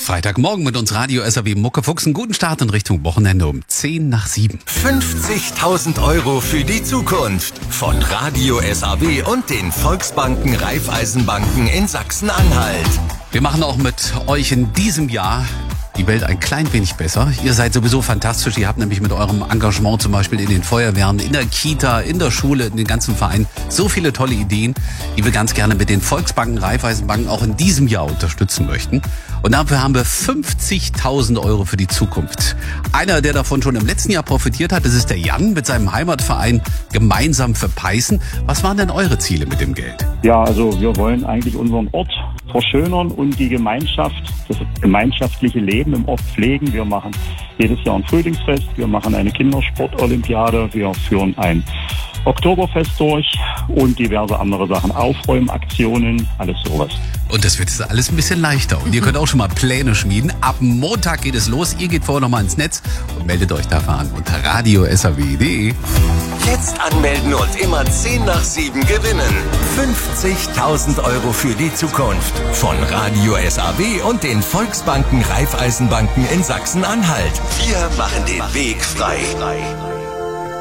Freitagmorgen mit uns Radio SAW Muckefuchs. Einen guten Start in Richtung Wochenende um 6:50. 50.000 Euro für die Zukunft von Radio SAW und den Volksbanken Raiffeisenbanken in Sachsen-Anhalt. Wir machen auch mit euch in diesem Jahr die Welt ein klein wenig besser. Ihr seid sowieso fantastisch. Ihr habt nämlich mit eurem Engagement zum Beispiel in den Feuerwehren, in der Kita, in der Schule, in den ganzen Vereinen so viele tolle Ideen, die wir ganz gerne mit den Volksbanken, Raiffeisenbanken auch in diesem Jahr unterstützen möchten. Und dafür haben wir 50.000 Euro für die Zukunft. Einer, der davon schon im letzten Jahr profitiert hat, das ist der Jan mit seinem Heimatverein Gemeinsam für Peißen. Was waren denn eure Ziele mit dem Geld? Ja, also wir wollen eigentlich unseren Ort verschönern und die Gemeinschaft, das gemeinschaftliche Leben im Ort pflegen. Wir machen jedes Jahr ein Frühlingsfest, wir machen eine Kindersportolympiade, wir führen ein Oktoberfest durch und diverse andere Sachen, Aufräumaktionen, alles sowas. Und das wird jetzt alles ein bisschen leichter. Und ihr könnt auch schon mal Pläne schmieden. Ab Montag geht es los. Ihr geht vorher noch mal ins Netz und meldet euch dafür an unter radiosaw.de. Jetzt anmelden und immer 6:50 gewinnen. 50.000 Euro für die Zukunft von Radio SAW und den Volksbanken Raiffeisenbanken in Sachsen-Anhalt. Wir machen den Weg frei.